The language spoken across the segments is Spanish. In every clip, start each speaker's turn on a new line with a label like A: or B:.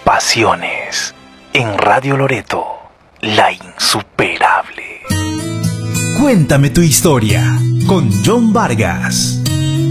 A: pasiones. En Radio Loreto, la insuperable.
B: Cuéntame tu historia con John Vargas.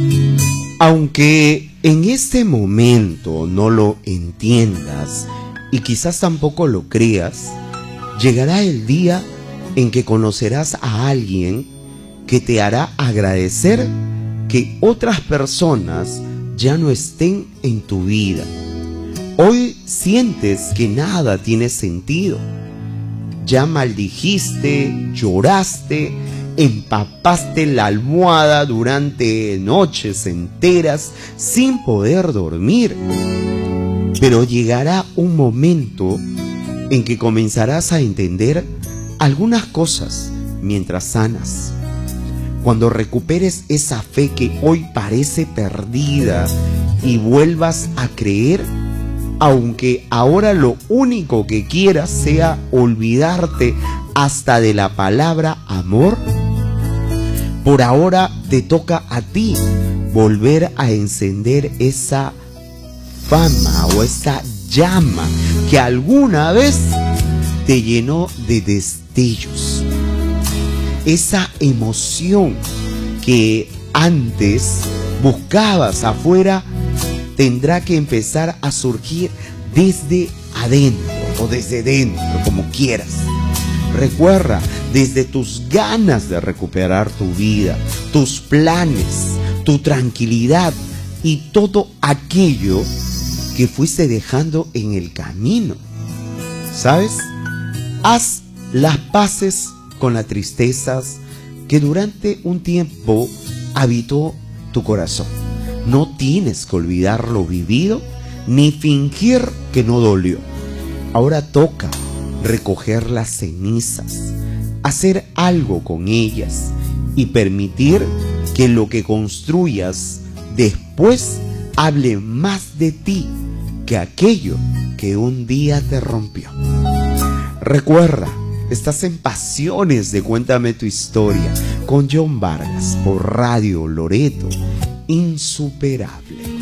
C: Aunque en este momento no lo entiendas y quizás tampoco lo creas, llegará el día en que conocerás a alguien que te hará agradecer que otras personas ya no estén en tu vida. Hoy sientes que nada tiene sentido. Ya maldijiste, lloraste, empapaste la almohada durante noches enteras sin poder dormir. Pero llegará un momento en que comenzarás a entender algunas cosas mientras sanas. Cuando recuperes esa fe que hoy parece perdida y vuelvas a creer, aunque ahora lo único que quieras sea olvidarte hasta de la palabra amor, por ahora te toca a ti volver a encender esa fama o esa llama que alguna vez te llenó de destellos. Esa emoción que antes buscabas afuera tendrá que empezar a surgir desde adentro o desde dentro, como quieras. Recuerda, desde tus ganas de recuperar tu vida, tus planes, tu tranquilidad y todo aquello que fuiste dejando en el camino. ¿Sabes? Haz las paces con las tristezas que durante un tiempo habitó tu corazón. No tienes que olvidar lo vivido ni fingir que no dolió. Ahora toca recoger las cenizas, hacer algo con ellas y permitir que lo que construyas después hable más de ti que aquello que un día te rompió. Recuerda, estás en Pasiones de Cuéntame tu Historia con John Vargas por Radio Loreto, insuperable.